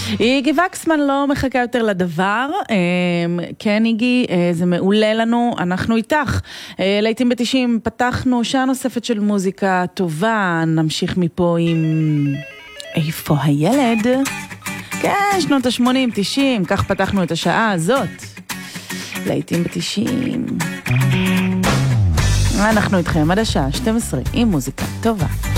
איגי וקסמן לא מחכה יותר לדבר. כן איגי, זה מעולה לנו, אנחנו איתך. לעתים ב-90 פתחנו שעה נוספת של מוזיקה טובה, נמשיך מפה עם איפה הילד? כן, שנות ה-80, 90, כך פתחנו את השעה הזאת. לעתים ב-90. אנחנו איתכם עד השעה 12 עם מוזיקה טובה.